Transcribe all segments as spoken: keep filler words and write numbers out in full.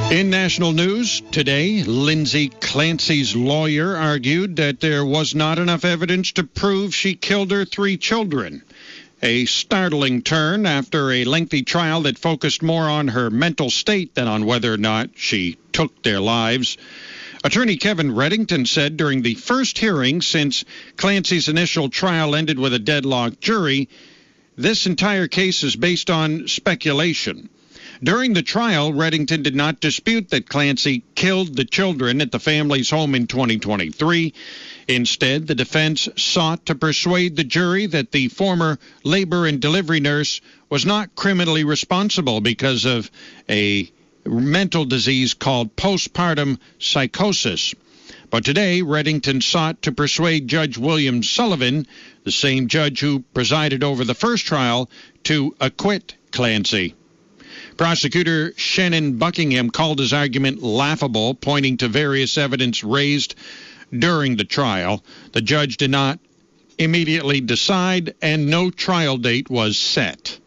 In national news today, Lindsay Clancy's lawyer argued that there was not enough evidence to prove she killed her three children. A startling turn after a lengthy trial that focused more on her mental state than on whether or not she took their lives. Attorney Kevin Reddington said during the first hearing since Clancy's initial trial ended with a deadlocked jury, this entire case is based on speculation. During the trial, Reddington did not dispute that Clancy killed the children at the family's home in twenty twenty-three. Instead, the defense sought to persuade the jury that the former labor and delivery nurse was not criminally responsible because of a mental disease called postpartum psychosis. But today, Reddington sought to persuade Judge William Sullivan, the same judge who presided over the first trial, to acquit Clancy. Prosecutor Shannon Buckingham called his argument laughable, pointing to various evidence raised during the trial. The judge did not immediately decide, and no trial date was set.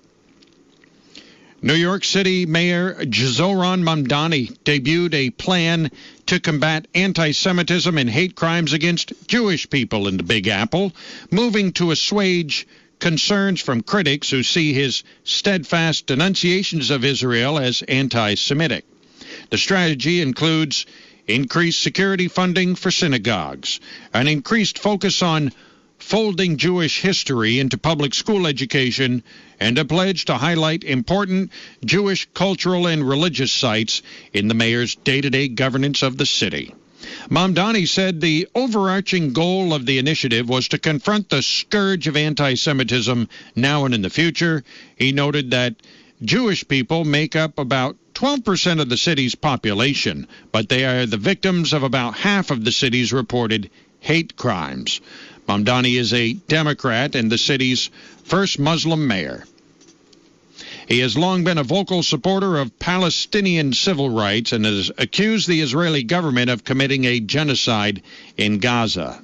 New York City Mayor Zoran Mamdani debuted a plan to combat anti-Semitism and hate crimes against Jewish people in the Big Apple, moving to assuage concerns from critics who see his steadfast denunciations of Israel as anti-Semitic. The strategy includes increased security funding for synagogues, an increased focus on folding Jewish history into public school education, and a pledge to highlight important Jewish cultural and religious sites in the mayor's day-to-day governance of the city. Mamdani said the overarching goal of the initiative was to confront the scourge of anti-Semitism now and in the future. He noted that Jewish people make up about twelve percent of the city's population, but they are the victims of about half of the city's reported hate crimes. Mamdani is a Democrat and the city's first Muslim mayor. He has long been a vocal supporter of Palestinian civil rights and has accused the Israeli government of committing a genocide in Gaza.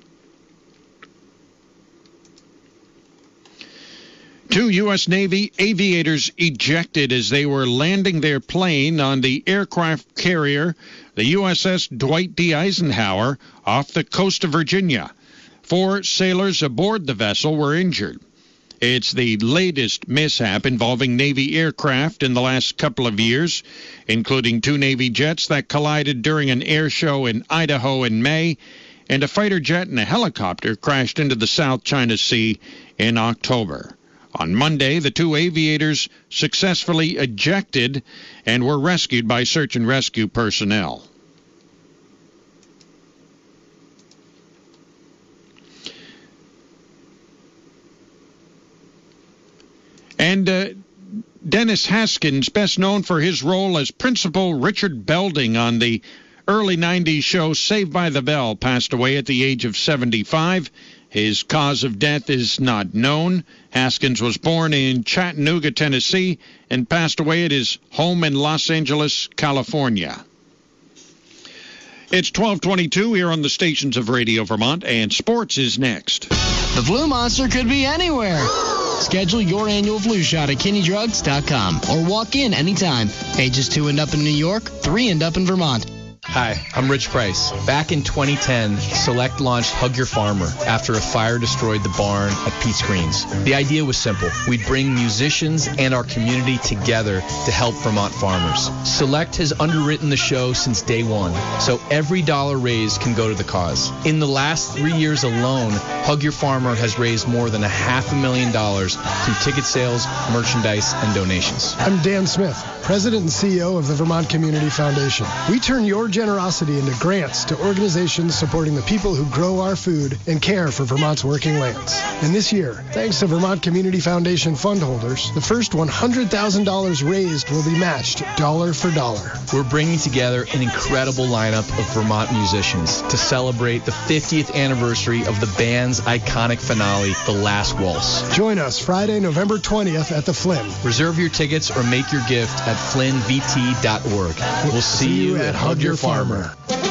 Two U S. Navy aviators ejected as they were landing their plane on the aircraft carrier, the U S S Dwight D. Eisenhower, off the coast of Virginia. Four sailors aboard the vessel were injured. It's the latest mishap involving Navy aircraft in the last couple of years, including two Navy jets that collided during an air show in Idaho in May, and a fighter jet and a helicopter crashed into the South China Sea in October. On Monday, the two aviators successfully ejected and were rescued by search and rescue personnel. And uh, Dennis Haskins, best known for his role as Principal Richard Belding on the early nineties show Saved by the Bell, passed away at the age of seventy-five. His cause of death is not known. Haskins was born in Chattanooga, Tennessee, and passed away at his home in Los Angeles, California. It's twelve twenty-two here on the stations of Radio Vermont, and sports is next. The flu monster could be anywhere. Schedule your annual flu shot at kinney drugs dot com or walk in anytime. Ages two and up in New York, three and up in Vermont. Hi, I'm Rich Price. Back in twenty ten, Select launched Hug Your Farmer after a fire destroyed the barn at Pete's Greens. The idea was simple. We'd bring musicians and our community together to help Vermont farmers. Select has underwritten the show since day one, so every dollar raised can go to the cause. In the last three years alone, Hug Your Farmer has raised more than a half a million dollars through ticket sales, merchandise, and donations. I'm Dan Smith, President and C E O of the Vermont Community Foundation. We turn your generosity into grants to organizations supporting the people who grow our food and care for Vermont's working lands. And this year, thanks to Vermont Community Foundation fund holders, the first one hundred thousand dollars raised will be matched dollar for dollar. We're bringing together an incredible lineup of Vermont musicians to celebrate the fiftieth anniversary of the band's iconic finale, The Last Waltz. Join us Friday, November twentieth at the Flynn. Reserve your tickets or make your gift at flynn v t dot org. We'll see you at Hug Your Farmer.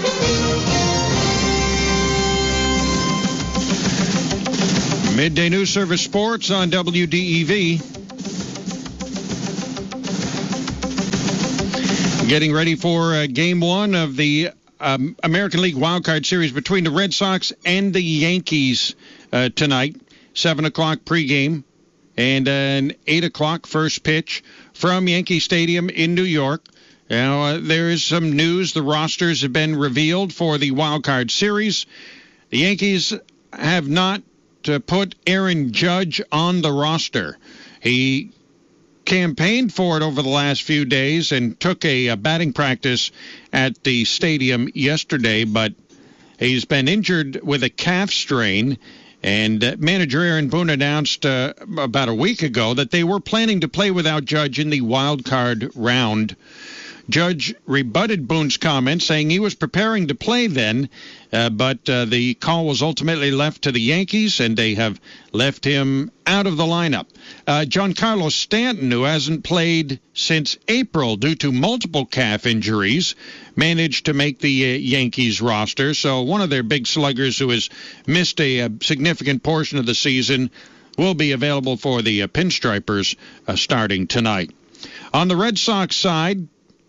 Midday News Service Sports on W D E V. Getting ready for uh, game one of the um, American League Wildcard Series between the Red Sox and the Yankees uh, tonight. seven o'clock pregame and an eight o'clock first pitch from Yankee Stadium in New York. Now, uh, there is some news. The rosters have been revealed for the Wildcard Series. The Yankees have not uh, put Aaron Judge on the roster. He campaigned for it over the last few days and took a, a batting practice at the stadium yesterday, but he's been injured with a calf strain. And uh, manager Aaron Boone announced uh, about a week ago that they were planning to play without Judge in the wild card round. Judge rebutted Boone's comments, saying he was preparing to play then, uh, but uh, the call was ultimately left to the Yankees, and they have left him out of the lineup. Uh, Giancarlo Stanton, who hasn't played since April due to multiple calf injuries, managed to make the uh, Yankees roster. So one of their big sluggers who has missed a, a significant portion of the season will be available for the uh, Pinstripers uh, starting tonight. On the Red Sox side,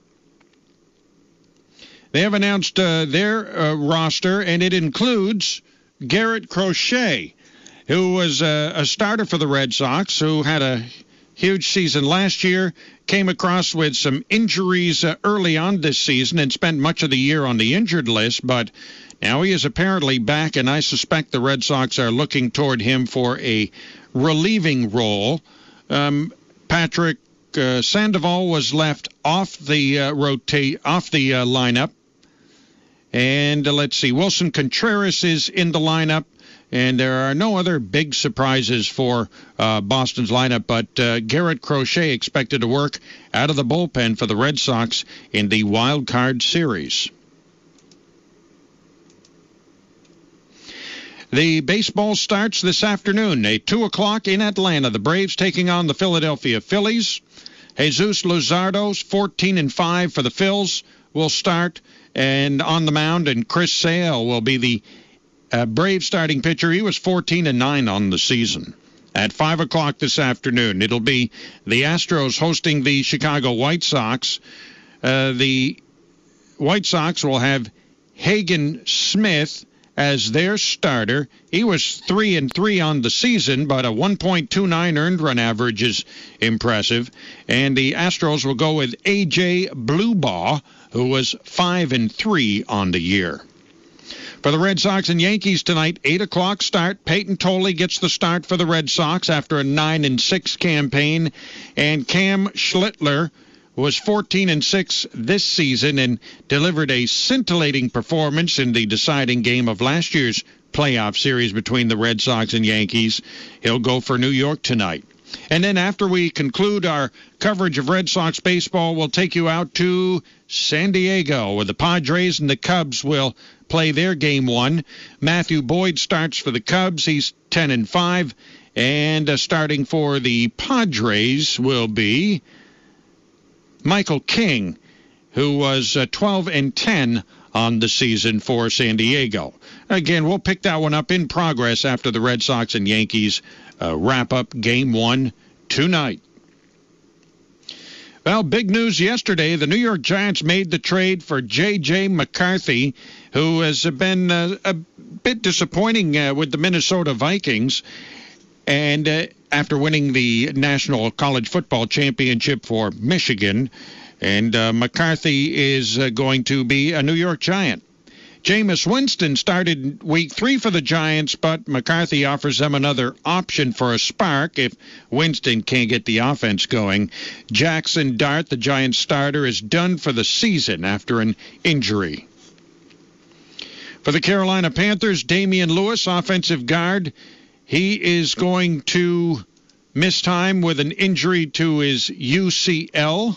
they have announced uh, their uh, roster, and it includes Garrett Crochet, who was uh, a starter for the Red Sox, who had a huge season last year, came across with some injuries uh, early on this season and spent much of the year on the injured list, but now he is apparently back, and I suspect the Red Sox are looking toward him for a relieving role. Um, Patrick uh, Sandoval was left off the uh, rotate off the uh, lineup. And uh, let's see, Wilson Contreras is in the lineup, and there are no other big surprises for uh, Boston's lineup, but uh, Garrett Crochet expected to work out of the bullpen for the Red Sox in the Wild Card Series. The baseball starts this afternoon at two o'clock in Atlanta. The Braves taking on the Philadelphia Phillies. Jesus Luzardo, fourteen and five for the Phils, will start. And on the mound, and Chris Sale will be the uh, Brave starting pitcher. He was fourteen and nine on the season. At five o'clock this afternoon, it'll be the Astros hosting the Chicago White Sox. Uh, the White Sox will have Hagen Smith as their starter. He was three and three on the season, but a one point two nine earned run average is impressive. And the Astros will go with A J Bluebaugh, who was five and three on the year. For the Red Sox and Yankees tonight, eight o'clock start. Peyton Tolley gets the start for the Red Sox after a nine and six campaign, and Cam Schlittler was fourteen and six this season and delivered a scintillating performance in the deciding game of last year's playoff series between the Red Sox and Yankees. He'll go for New York tonight. And then after we conclude our coverage of Red Sox baseball, we'll take you out to San Diego, where the Padres and the Cubs will play their game one. Matthew Boyd starts for the Cubs. He's ten and five. And uh, starting for the Padres will be Michael King, who was uh, twelve and ten on the season for San Diego. Again, we'll pick that one up in progress after the Red Sox and Yankees uh, wrap up game one tonight. Well, big news yesterday. The New York Giants made the trade for J J. McCarthy, who has been uh, a bit disappointing uh, with the Minnesota Vikings. And uh, after winning the National College Football Championship for Michigan, and uh, McCarthy is uh, going to be a New York Giant. Jameis Winston started week three for the Giants, but McCarthy offers them another option for a spark if Winston can't get the offense going. Jackson Dart, the Giants starter, is done for the season after an injury. For the Carolina Panthers, Damian Lewis, offensive guard, he is going to miss time with an injury to his U C L.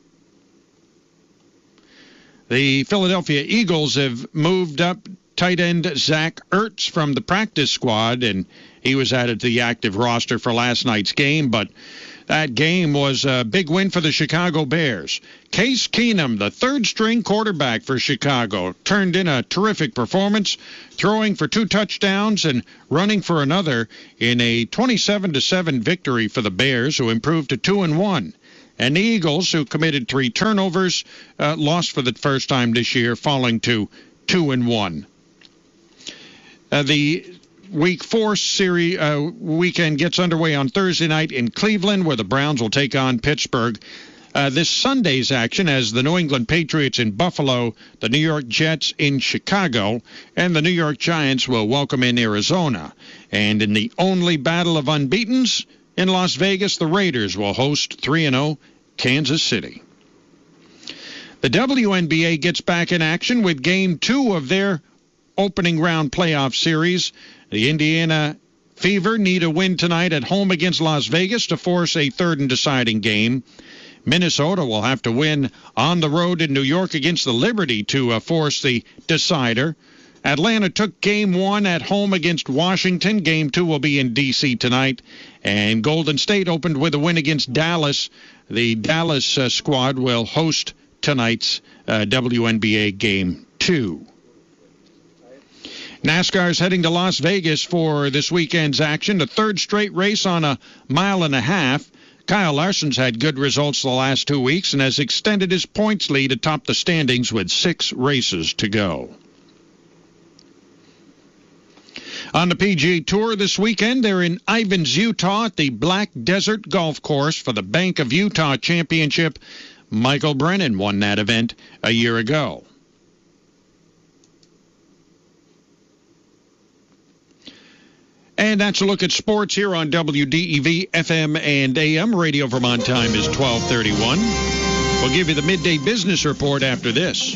The Philadelphia Eagles have moved up tight end Zach Ertz from the practice squad, and he was added to the active roster for last night's game, but that game was a big win for the Chicago Bears. Case Keenum, the third-string quarterback for Chicago, turned in a terrific performance, throwing for two touchdowns and running for another in a twenty-seven to seven victory for the Bears, who improved to two and one. And the Eagles, who committed three turnovers, uh, lost for the first time this year, falling to two and one. Uh, the Week four series uh, weekend gets underway on Thursday night in Cleveland, where the Browns will take on Pittsburgh. Uh, this Sunday's action as the New England Patriots in Buffalo, the New York Jets in Chicago, and the New York Giants will welcome in Arizona. And in the only battle of unbeatens, in Las Vegas, the Raiders will host three and oh Kansas City. The W N B A gets back in action with Game two of their opening round playoff series. The Indiana Fever need a win tonight at home against Las Vegas to force a third and deciding game. Minnesota will have to win on the road in New York against the Liberty to uh, force the decider. Atlanta took game one at home against Washington. Game two will be in D C tonight. And Golden State opened with a win against Dallas. The Dallas uh, squad will host tonight's uh, W N B A Game two. NASCAR's heading to Las Vegas for this weekend's action, the third straight race on a mile and a half. Kyle Larson's had good results the last two weeks and has extended his points lead atop the standings with six races to go. On the P G A Tour this weekend, they're in Ivins, Utah at the Black Desert Golf Course for the Bank of Utah Championship. Michael Brennan won that event a year ago. And that's a look at sports here on W D E V F M and A M. Radio Vermont time is twelve thirty-one. We'll give you the midday business report after this.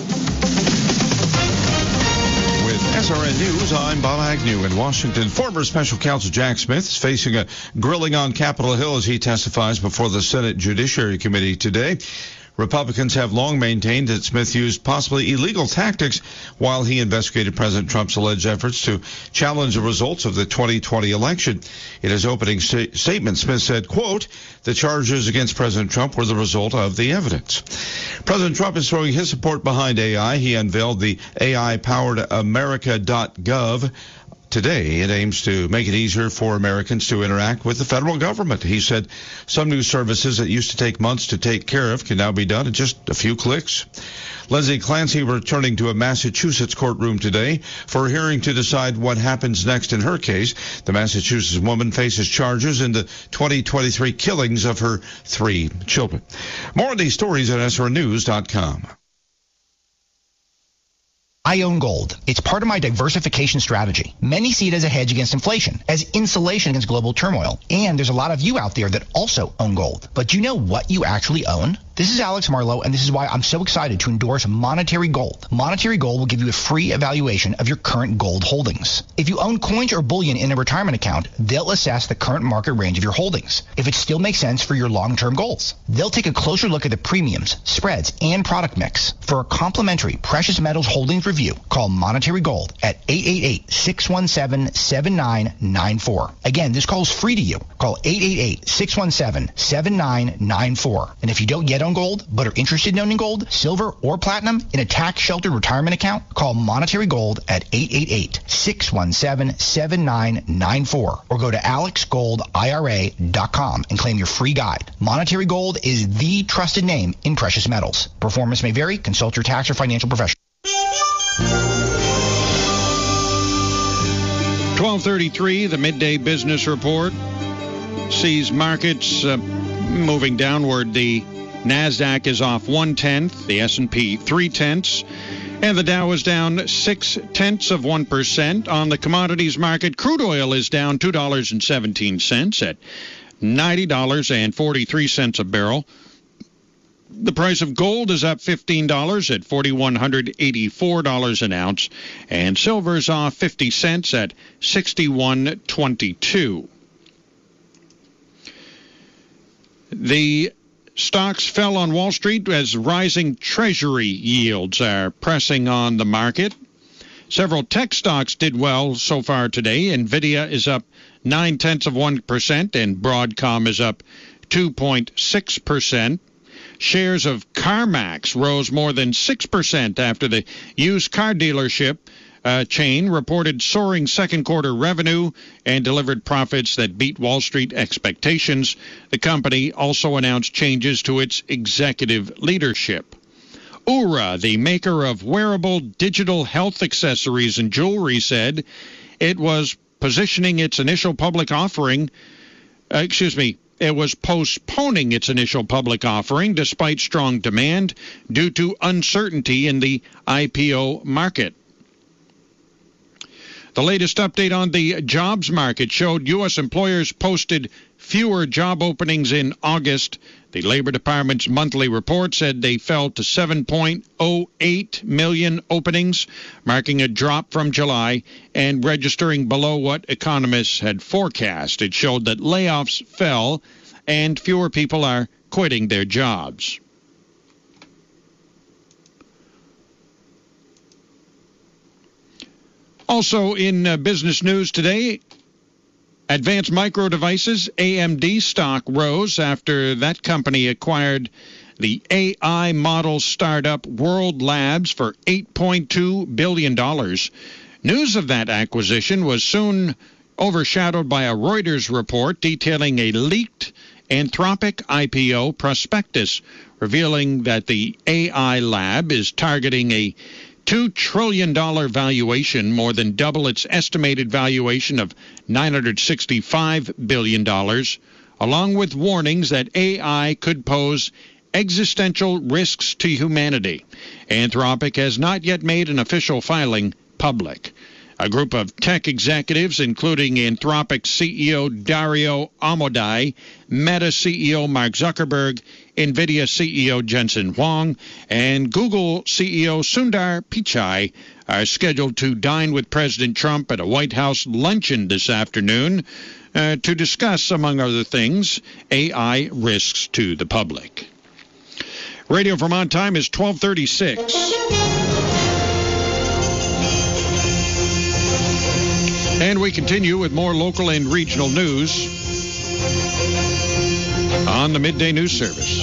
With S R N News, I'm Bob Agnew in Washington. Former Special Counsel Jack Smith is facing a grilling on Capitol Hill as he testifies before the Senate Judiciary Committee today. Republicans have long maintained that Smith used possibly illegal tactics while he investigated President Trump's alleged efforts to challenge the results of the twenty twenty election. In his opening sta- statement, Smith said, quote, the charges against President Trump were the result of the evidence. President Trump is throwing his support behind A I. He unveiled the A I-powered America dot gov. Today, it aims to make it easier for Americans to interact with the federal government. He said some new services that used to take months to take care of can now be done in just a few clicks. Lindsay Clancy returning to a Massachusetts courtroom today for a hearing to decide what happens next in her case. The Massachusetts woman faces charges in the twenty twenty-three killings of her three children. More of these stories at S R N news dot com. I own gold. It's part of my diversification strategy. Many see it as a hedge against inflation, as insulation against global turmoil. And there's a lot of you out there that also own gold. But do you know what you actually own? This is Alex Marlowe, and this is why I'm so excited to endorse Monetary Gold. Monetary Gold will give you a free evaluation of your current gold holdings. If you own coins or bullion in a retirement account, they'll assess the current market range of your holdings, if it still makes sense for your long-term goals. They'll take a closer look at the premiums, spreads, and product mix. For a complimentary precious metals holdings review, call Monetary Gold at eight eight eight, six one seven, seven nine nine four. Again, this call is free to you. Call eight eight eight, six one seven, seven nine nine four. And if you don't yet own gold, but are interested in owning gold, silver, or platinum in a tax-sheltered retirement account, call Monetary Gold at eight eight eight, six one seven, seven nine nine four or go to alex gold I R A dot com and claim your free guide. Monetary Gold is the trusted name in precious metals. Performance may vary. Consult your tax or financial professional. twelve thirty-three, the midday business report sees markets uh, moving downward. The NASDAQ is off one-tenth, the S and P three-tenths, and the Dow is down six-tenths of one percent. On the commodities market, crude oil is down two dollars and seventeen cents at ninety dollars and forty-three cents a barrel. The price of gold is up fifteen dollars at four thousand one hundred eighty-four dollars an ounce, and silver is off fifty cents at sixty-one twenty-two. The stocks fell on Wall Street as rising Treasury yields are pressing on the market. Several tech stocks did well so far today. NVIDIA is up nine-tenths of one percent, and Broadcom is up two point six percent. Shares of CarMax rose more than six percent after the used car dealership uh, chain reported soaring second-quarter revenue and delivered profits that beat Wall Street expectations. The company also announced changes to its executive leadership. Oura, the maker of wearable digital health accessories and jewelry, said it was positioning its initial public offering, uh, excuse me, it was postponing its initial public offering despite strong demand due to uncertainty in the I P O market. The latest update on the jobs market showed U S employers posted fewer job openings in August. The Labor Department's monthly report said they fell to seven point oh eight million openings, marking a drop from July and registering below what economists had forecast. It showed that layoffs fell and fewer people are quitting their jobs. Also in uh, business news today, Advanced Micro Devices, A M D stock rose after that company acquired the A I model startup World Labs for eight point two billion dollars. News of that acquisition was soon overshadowed by a Reuters report detailing a leaked Anthropic I P O prospectus, revealing that the A I lab is targeting a two trillion dollars valuation, more than double its estimated valuation of nine hundred sixty-five billion dollars, along with warnings that A I could pose existential risks to humanity. Anthropic has not yet made an official filing public. A group of tech executives, including Anthropic C E O Dario Amodei, Meta C E O Mark Zuckerberg, NVIDIA C E O Jensen Huang, and Google C E O Sundar Pichai, are scheduled to dine with President Trump at a White House luncheon this afternoon uh, to discuss, among other things, A I risks to the public. Radio Vermont time is twelve thirty-six. And we continue with more local and regional news on the Midday News Service.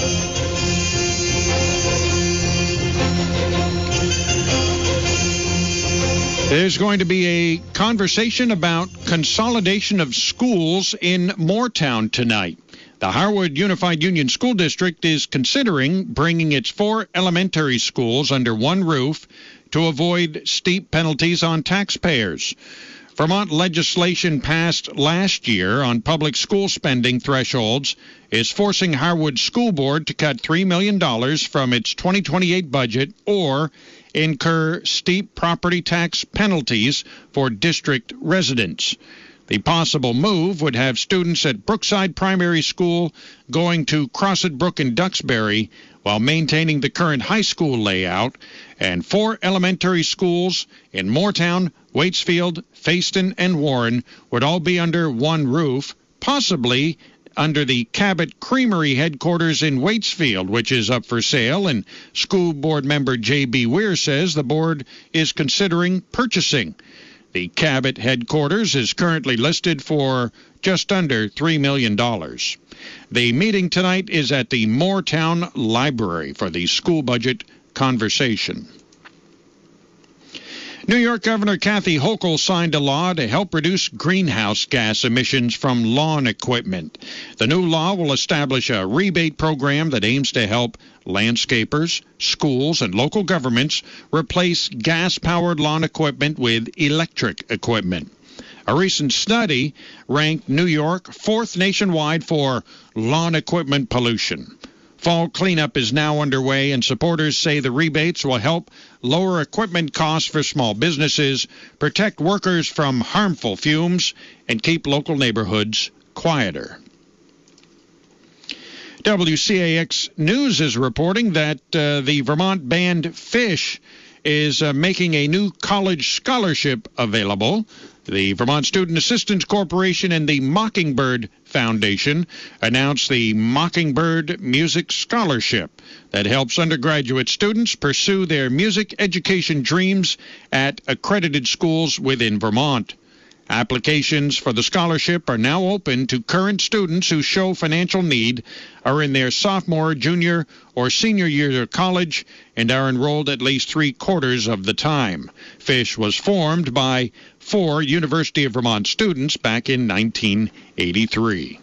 There's going to be a conversation about consolidation of schools in Moortown tonight. The Harwood Unified Union School District is considering bringing its four elementary schools under one roof to avoid steep penalties on taxpayers. Vermont legislation passed last year on public school spending thresholds is forcing Harwood School Board to cut three million dollars from its twenty twenty-eight budget or incur steep property tax penalties for district residents. The possible move would have students at Brookside Primary School going to Crossett Brook and Duxbury while maintaining the current high school layout, and four elementary schools in Moortown, Waitsfield, Fayston, and Warren would all be under one roof, possibly under the Cabot Creamery headquarters in Waitsfield, which is up for sale, and school board member J B. Weir says the board is considering purchasing. The Cabot headquarters is currently listed for just under three million dollars. The meeting tonight is at the Moortown Library for the school budget conversation. New York Governor Kathy Hochul signed a law to help reduce greenhouse gas emissions from lawn equipment. The new law will establish a rebate program that aims to help landscapers, schools, and local governments replace gas-powered lawn equipment with electric equipment. A recent study ranked New York fourth nationwide for lawn equipment pollution. Fall cleanup is now underway, and supporters say the rebates will help lower equipment costs for small businesses, protect workers from harmful fumes, and keep local neighborhoods quieter. W C A X News is reporting that uh, the Vermont band Fish is uh, making a new college scholarship available. The Vermont Student Assistance Corporation and the Mockingbird Foundation announced the Mockingbird Music Scholarship that helps undergraduate students pursue their music education dreams at accredited schools within Vermont. Applications for the scholarship are now open to current students who show financial need, are in their sophomore, junior, or senior year of college, and are enrolled at least three quarters of the time. FISH was formed by four University of Vermont students back in nineteen eighty-three.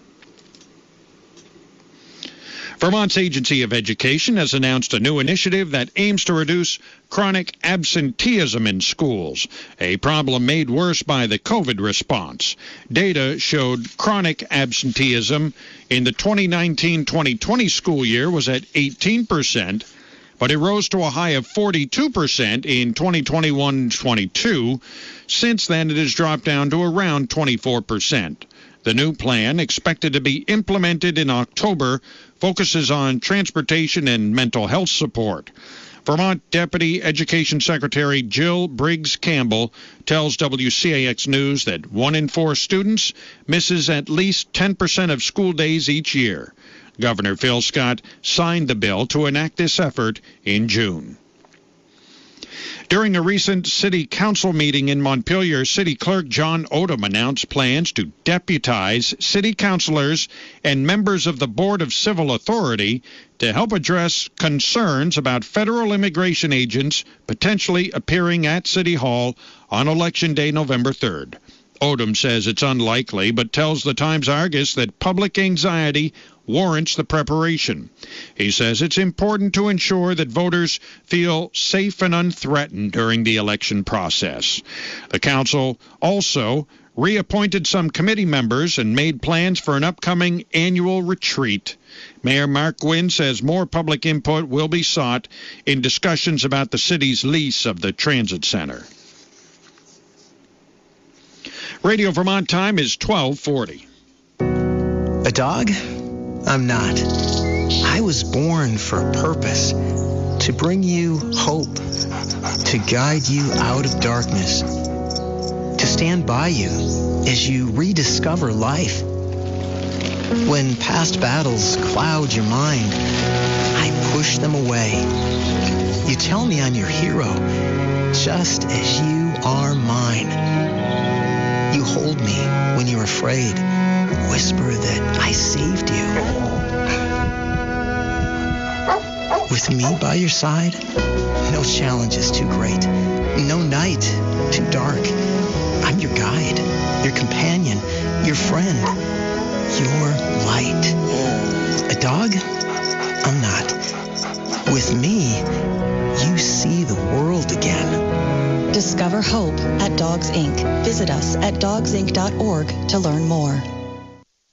Vermont's Agency of Education has announced a new initiative that aims to reduce chronic absenteeism in schools, a problem made worse by the COVID response. Data showed chronic absenteeism in the twenty nineteen twenty twenty school year was at eighteen percent, but it rose to a high of forty-two percent in twenty twenty-one twenty-two. Since then, it has dropped down to around twenty-four percent. The new plan, expected to be implemented in October, focuses on transportation and mental health support. Vermont Deputy Education Secretary Jill Briggs Campbell tells W C A X News that one in four students misses at least ten percent of school days each year. Governor Phil Scott signed the bill to enact this effort in June. During a recent city council meeting in Montpelier, City Clerk John Odom announced plans to deputize city councilors and members of the Board of Civil Authority to help address concerns about federal immigration agents potentially appearing at City Hall on Election Day, November third. Odom says it's unlikely, but tells the Times-Argus that public anxiety warrants the preparation. He says it's important to ensure that voters feel safe and unthreatened during the election process. The council also reappointed some committee members and made plans for an upcoming annual retreat. Mayor Mark Gwynn says more public input will be sought in discussions about the city's lease of the transit center. Radio Vermont time is twelve forty. A dog? I'm not. I was born for a purpose, to bring you hope, to guide you out of darkness, to stand by you as you rediscover life. When past battles cloud your mind, I push them away. You tell me I'm your hero, just as you are mine. You hold me when you're afraid, whisper that I saved you. With me by your side, no challenge is too great, no night too dark. I'm your guide, your companion, your friend, your light. A dog? I'm not. With me, you see the world again. Discover hope at Dogs Incorporated. Visit us at dogs inc dot org to learn more.